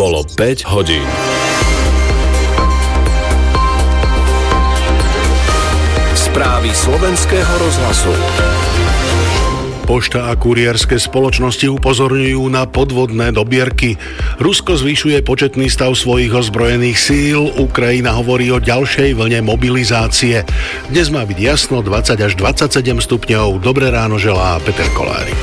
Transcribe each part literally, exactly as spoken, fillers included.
Bolo päť hodín. Správy slovenského rozhlasu. Pošta a kurierské spoločnosti upozorňujú na podvodné dobierky. Rusko zvyšuje početný stav svojich ozbrojených síl, Ukrajina hovorí o ďalšej vlne mobilizácie. Dnes má byť jasno, dvadsať až dvadsaťsedem stupňov. Dobré ráno želá Peter Kolárik.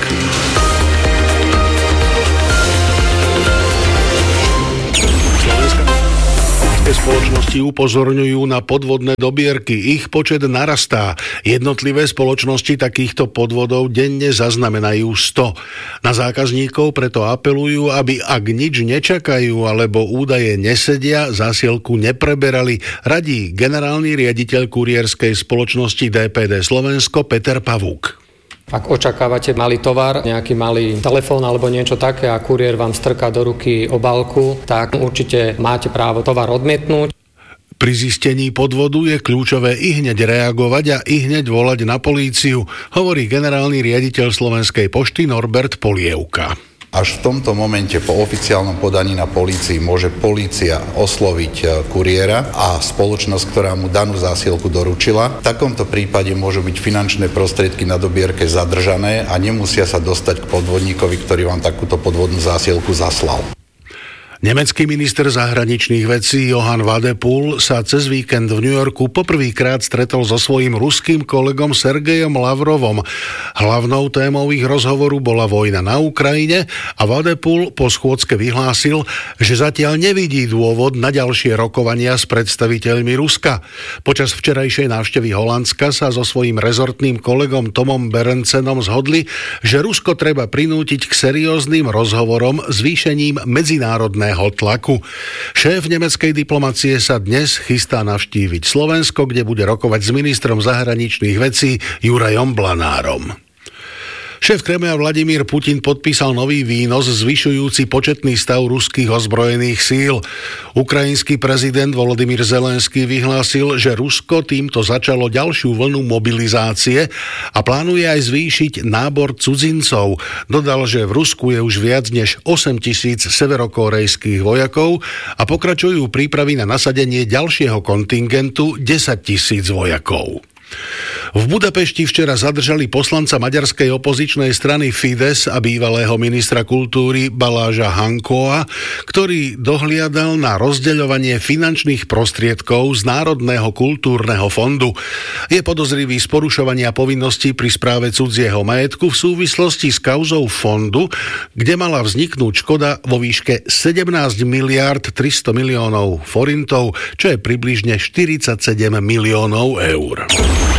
Spoločnosti upozorňujú na podvodné dobierky. Ich počet narastá. Jednotlivé spoločnosti takýchto podvodov denne zaznamenajú sto. Na zákazníkov preto apelujú, aby ak nič nečakajú alebo údaje nesedia, zásielku nepreberali. Radí generálny riaditeľ kurierskej spoločnosti dé pé dé Slovensko Peter Pavúk. Ak očakávate malý tovar, nejaký malý telefón alebo niečo také a kuriér vám strká do ruky obálku, tak určite máte právo tovar odmietnúť. Pri zistení podvodu je kľúčové ihneď reagovať a ihneď volať na políciu, hovorí generálny riaditeľ Slovenskej pošty Norbert Polievka. Až v tomto momente po oficiálnom podaní na polícii môže polícia osloviť kuriéra a spoločnosť, ktorá mu danú zásielku doručila. V takomto prípade môžu byť finančné prostriedky na dobierke zadržané a nemusia sa dostať k podvodníkovi, ktorý vám takúto podvodnú zásielku zaslal. Nemecký minister zahraničných vecí Johann Wadephul sa cez víkend v New Yorku poprvýkrát stretol so svojím ruským kolegom Sergejom Lavrovom. Hlavnou témou ich rozhovoru bola vojna na Ukrajine a Wadephul po schôdzke vyhlásil, že zatiaľ nevidí dôvod na ďalšie rokovania s predstaviteľmi Ruska. Počas včerajšej návštevy Holandska sa so svojím rezortným kolegom Tomom Berencenom zhodli, že Rusko treba prinútiť k serióznym rozhovorom zvýšením medzinárodného tlaku. Šéf nemeckej diplomacie sa dnes chystá navštíviť Slovensko, kde bude rokovať s ministrom zahraničných vecí Jurajom Blanárom. Šéf Kremľa Vladimír Putin podpísal nový výnos zvyšujúci početný stav ruských ozbrojených síl. Ukrajinský prezident Volodymyr Zelenský vyhlásil, že Rusko týmto začalo ďalšiu vlnu mobilizácie a plánuje aj zvýšiť nábor cudzincov. Dodal, že v Rusku je už viac než osem tisíc severokórejských vojakov a pokračujú prípravy na nasadenie ďalšieho kontingentu desať tisíc vojakov. V Budapešti včera zadržali poslanca maďarskej opozičnej strany Fidesz a bývalého ministra kultúry Baláža Hankoa, ktorý dohliadal na rozdeľovanie finančných prostriedkov z Národného kultúrneho fondu. Je podozrivý z porušovania povinností pri správe cudzieho majetku v súvislosti s kauzou fondu, kde mala vzniknúť škoda vo výške sedemnásť miliárd tristo miliónov forintov, čo je približne štyridsaťsedem miliónov eur.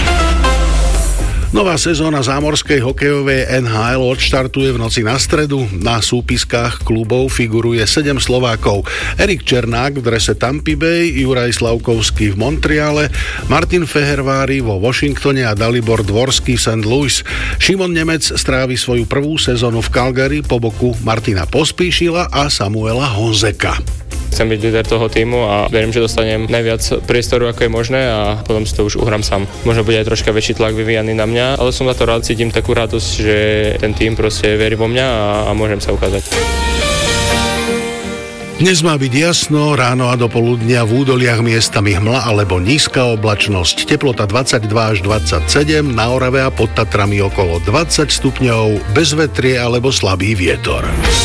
Nová sezóna zámorskej hokejovej en há el odštartuje v noci na stredu. Na súpiskách klubov figuruje sedem Slovákov. Erik Černák v drese Tampa Bay, Juraj Slavkovský v Montreale, Martin Fehervári vo Washingtone a Dalibor Dvorský v Saint Louis. Šimon Nemec strávi svoju prvú sezónu v Calgary po boku Martina Pospíšila a Samuela Honzeka. Chcem byť líder toho týmu a verím, že dostanem najviac priestoru, ako je možné a potom si to už uhrám sám. Možno bude aj troška väčší tlak vyvíjaný na mňa, ale som za to rád, cítim takú radosť, že ten tým proste verí vo mňa a, a môžem sa ukázať. Dnes má byť jasno, ráno a do poludnia v údoliach miestami hmla alebo nízka oblačnosť. Teplota dvadsaťdva až dvadsaťsedem, na Orave a pod Tatrami okolo dvadsať stupňov, bez vetrie alebo slabý vietor.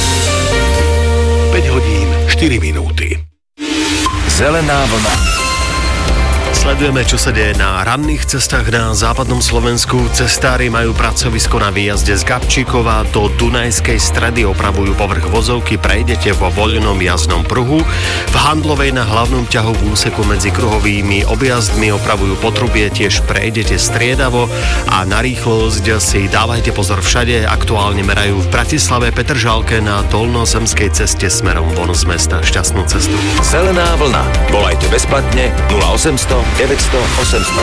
päť hodín, štyri minúty. Zelená vlna. Sledujeme, čo sa deje na ranných cestách na západnom Slovensku. Cestári majú pracovisko na výjazde z Gabčíkova do Dunajskej Stredy, opravujú povrch vozovky, prejdete vo voľnom jazdnom pruhu. V Handlovej na hlavnom ťahu v úseku medzi kruhovými objazdmi opravujú potrubie, tiež prejdete striedavo a na rýchlosť si dávajte pozor všade. Aktuálne merajú v Bratislave Petržalke na dolnozemskej ceste smerom von z mesta. Šťastnú cestu. Zelená vlna. Volajte bezplatne nula osemsto deväťsto osemsto.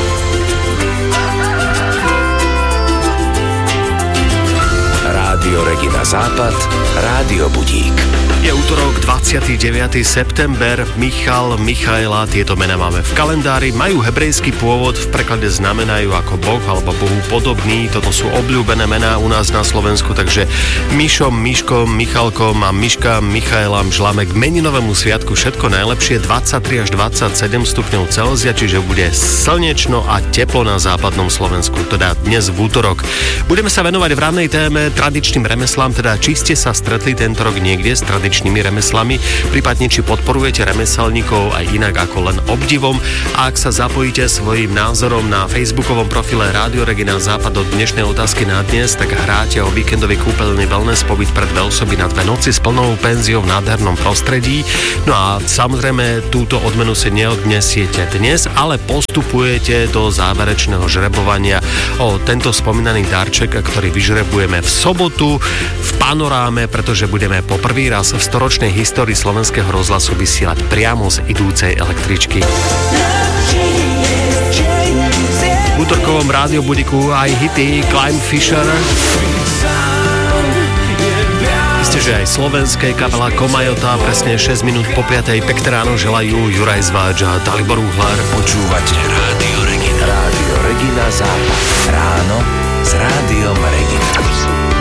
Rádio Regina Západ, Rádio Budík. Je útorok dvadsiateho deviateho september. Michal, Michaela, tieto mená máme v kalendári. Majú hebrejský pôvod, v preklade znamenajú ako Boh alebo Bohu podobný. Toto sú obľúbené mená u nás na Slovensku, takže Mišom, Miškom, Michalkom a Miška, Michaela želáme k meninovému sviatku všetko najlepšie. dvadsaťtri až dvadsaťsedem stupňov Celzia, čiže bude slnečno a teplo na západnom Slovensku, teda dnes v útorok. Budeme sa venovať v rannej téme tradičným remeslám, teda či ste sa stretli tento rok niekde s tradičnými remeslami, prípadne či podporujete remeselníkov aj inak ako len obdivom. A ak sa zapojíte svojím názorom na facebookovom profile Rádio Regina Západ do dnešnej otázky na dnes, tak hráte o víkendový kúpeľný wellness pobyt pre dve osoby na dve noci s plnou penziou v nádhernom prostredí. No a samozrejme túto odmenu si neodnesiete dnes, ale postupujete do záverečného žrebovania o tento spomínaný darček, ktorý vyžrebujeme v sobotu v Panoráme, pretože budeme po prvý raz v storočnej histórii slovenského rozhlasu vysielať priamo z idúcej električky. V útorkovom rádio budíku aj hity Climb Fisher. Isté, že aj slovenskej kapela Komajota presne šesť minút po piatej. Pekné ráno želajú Juraj Zváč a Dalibor Uhlar. Počúvate Rádio Regina. Rádio Regina Západ. Ráno s Rádiom Regina.